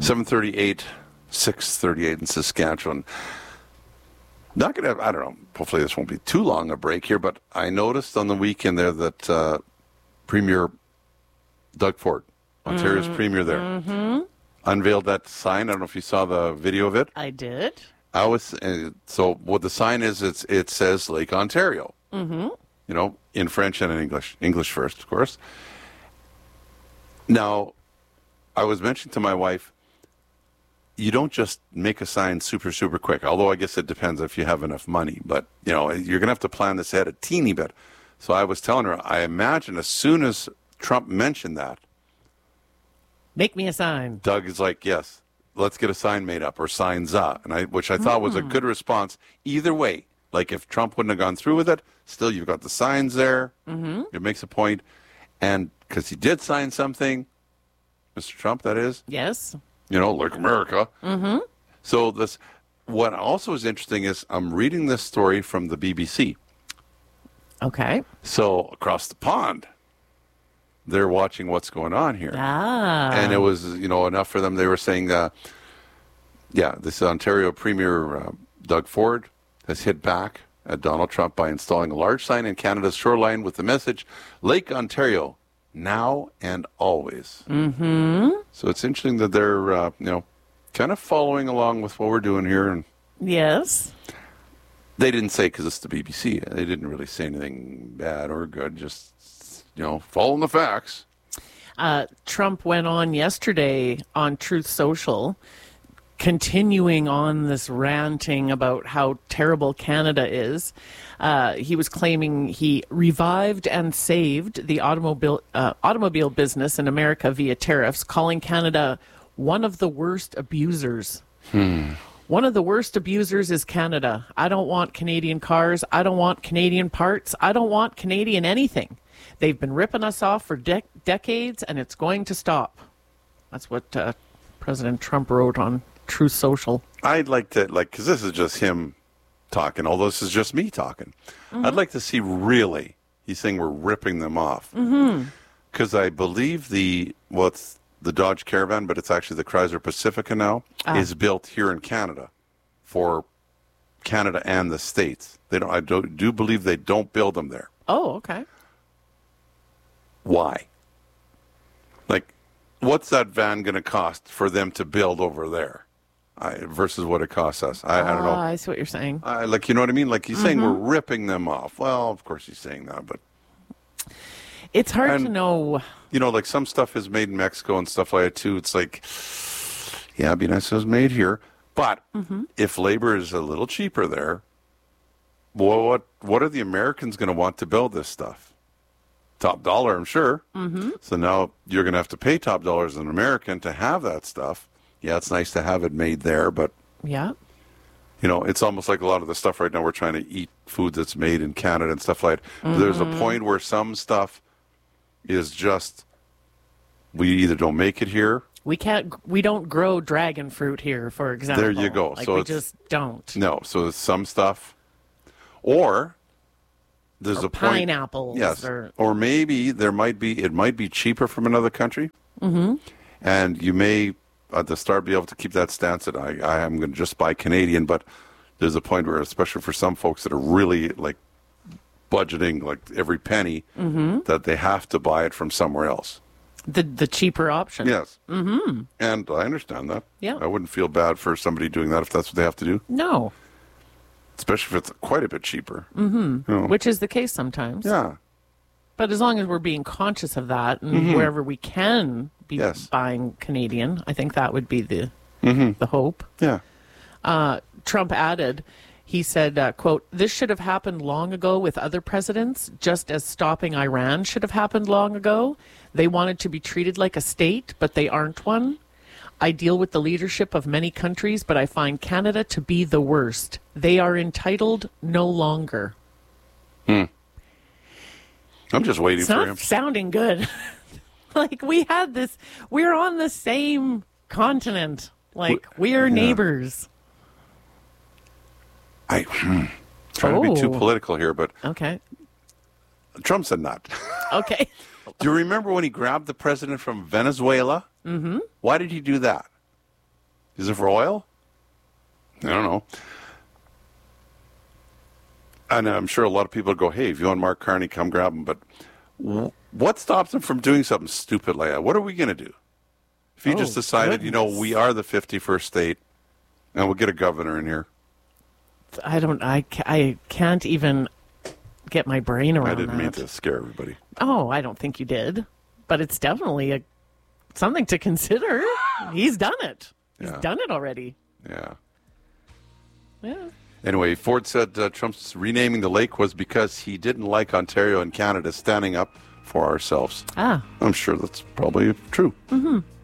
7:38, 6:38 in Saskatchewan. Not going to, I don't know, hopefully this won't be too long a break here, but I noticed on the weekend there that Premier Doug Ford, Ontario's Premier there, unveiled that sign. I don't know if you saw the video of it. I did. So what the sign is, it says Lake Ontario, in French and in English. English first, of course. Now, I was mentioning to my wife, you don't just make a sign super, super quick, although I guess it depends if you have enough money. But, you're going to have to plan this ahead a teeny bit. So I was telling her, I imagine as soon as Trump mentioned that, make me a sign. Doug is like, yes, let's get a sign made up, or signs up, which I thought was a good response. Either way, like if Trump wouldn't have gone through with it, still you've got the signs there. It makes a point. And because he did sign something, Mr. Trump, that is. Yes. Like America. So what also is interesting is I'm reading this story from the BBC. Okay. So across the pond, they're watching what's going on here. And it was, enough for them. They were saying, this Ontario Premier Doug Ford has hit back at Donald Trump by installing a large sign in Canada's shoreline with the message, Lake Ontario, now and always. So it's interesting that they're, kind of following along with what we're doing here. And yes. They didn't say, because it's the BBC, they didn't really say anything bad or good, just, following the facts. Trump went on yesterday on Truth Social, continuing on this ranting about how terrible Canada is. He was claiming he revived and saved the automobile business in America via tariffs, calling Canada one of the worst abusers. One of the worst abusers is Canada. I don't want Canadian cars. I don't want Canadian parts. I don't want Canadian anything. They've been ripping us off for decades, and it's going to stop. That's what President Trump wrote on Truth Social. I'd like to, because this is just him talking, although this is just me talking. I'd like to see really, he's saying we're ripping them off. Because I believe it's the Dodge Caravan, but it's actually the Chrysler Pacifica now, is built here in Canada for Canada and the States. I do believe they don't build them there. Oh, okay. Why? What's that van going to cost for them to build over there versus what it costs us? I don't know. I see what you're saying. You know what I mean? He's saying we're ripping them off. Well, of course he's saying that, but... It's hard to know. Some stuff is made in Mexico and stuff like that, too. It's it'd be nice if it was made here. But if labor is a little cheaper there, what are the Americans going to want to build this stuff? Top dollar, I'm sure. So now you're going to have to pay top dollars as an American to have that stuff. Yeah, it's nice to have it made there, but... Yeah. It's almost like a lot of the stuff right now, we're trying to eat food that's made in Canada and stuff like that. But there's a point where some stuff is just, we either don't make it here. We don't grow dragon fruit here, for example. There you go. We just don't. No, so some stuff, or there's a point. Pineapples. Yes. Or maybe it might be cheaper from another country. And you may, at the start, be able to keep that stance that I am going to just buy Canadian, but there's a point where, especially for some folks that are really budgeting every penny, that they have to buy it from somewhere else. The cheaper option. Yes. And I understand that. Yeah. I wouldn't feel bad for somebody doing that if that's what they have to do. No. Especially if it's quite a bit cheaper. Which is the case sometimes. Yeah. But as long as we're being conscious of that, and wherever we can be buying Canadian, I think that would be the hope. Yeah. Trump added, he said, quote, "This should have happened long ago with other presidents, just as stopping Iran should have happened long ago. They wanted to be treated like a state, but they aren't one. I deal with the leadership of many countries, but I find Canada to be the worst. They are entitled no longer." I'm just waiting it's for not him. Sounding good. We're on the same continent. We're neighbors. Trying to be too political here, but okay. Trump's a nut. Okay. Do you remember when he grabbed the president from Venezuela? Why did he do that? Is it for oil? I don't know. And I'm sure a lot of people go, hey, if you want Mark Carney, come grab him. But what stops him from doing something stupid like that? What are we going to do? If he just decided, we are the 51st state, and we'll get a governor in here. I can't even get my brain around that. I didn't mean to scare everybody. Oh, I don't think you did. But it's definitely something to consider. He's done it. He's done it already. Yeah. Yeah. Anyway, Ford said Trump's renaming the lake was because he didn't like Ontario and Canada standing up for ourselves. Ah. I'm sure that's probably true. Mm-hmm.